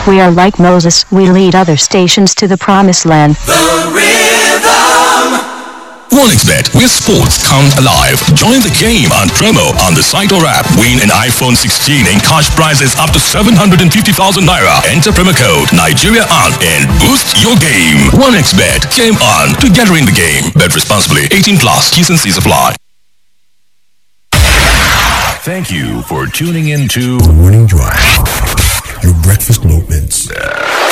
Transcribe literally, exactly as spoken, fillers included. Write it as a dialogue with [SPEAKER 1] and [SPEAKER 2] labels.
[SPEAKER 1] We are like Moses. We lead other stations to the promised land.
[SPEAKER 2] The Rhythm.
[SPEAKER 3] OneXBet, where sports come alive. Join the game on promo on the site or app. Win an iPhone sixteen and cash prizes up to seven hundred fifty thousand naira. Enter promo code Nigeria on and boost your game. OneXBet, game on, together in the game. Bet responsibly. eighteen plus. T's and C's apply.
[SPEAKER 4] Thank you for tuning in to
[SPEAKER 5] The Morning Drive. Your breakfast moments.